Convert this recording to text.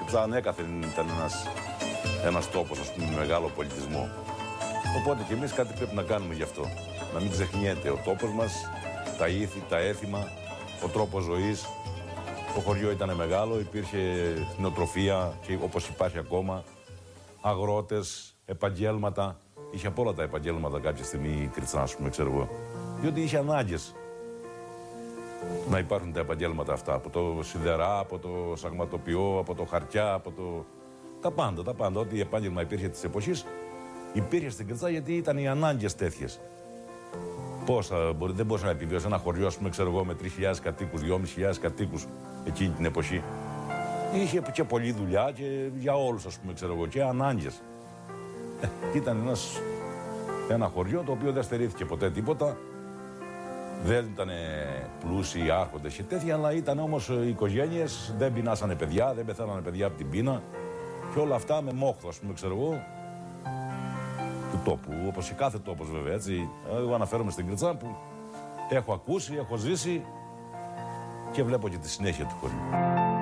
Κρτσά ανέκαθεν ήταν ένας τόπος, ας πούμε, με μεγάλο πολιτισμό. Οπότε και εμείς κάτι πρέπει να κάνουμε γι' αυτό. Να μην ξεχνιέται ο τόπος μας, τα ήθη, τα έθιμα, ο τρόπος ζωής. Το χωριό ήταν μεγάλο, υπήρχε νοοτροφία και όπως υπάρχει ακόμα, αγρότες, επαγγέλματα. Είχε από όλα τα επαγγέλματα κάποια στιγμή η Κρτσά, ας πούμε, ξέρω εγώ. Διότι είχε ανάγκες να υπάρχουν τα επαγγέλματα αυτά. Από το σιδερά, από το σαγματοποιό, από το χαρτιά, από το... Τα πάντα. Ό,τι επάγγελμα υπήρχε της εποχής, υπήρχε στην Κρτσά γιατί ήταν οι ανάγκες τέτοιες. Δεν μπορούσε να επιβιώσει ένα χωριό, ας πούμε, ξέρω εγώ, με 3.000 κατοίκους, 2.500 κατοίκους εκείνη την εποχή. Είχε και πολλή δουλειά και για όλους, ας πούμε, ξέρω εγώ, και ανάγκες. Ήταν ένα χωριό το οποίο δεν στερήθηκε ποτέ τίποτα. Δεν ήταν πλούσιοι άρχοντες και τέτοια, αλλά ήταν όμως οικογένειες, δεν πεινάσανε παιδιά, δεν πεθάνανε παιδιά από την πείνα. Και όλα αυτά με μόχθο, ας πούμε, ξέρω εγώ, του τόπου, όπως σε κάθε τόπος βέβαια, έτσι. Εγώ αναφέρομαι στην Κρτσά που έχω ακούσει, έχω ζήσει και βλέπω και τη συνέχεια του χωριού.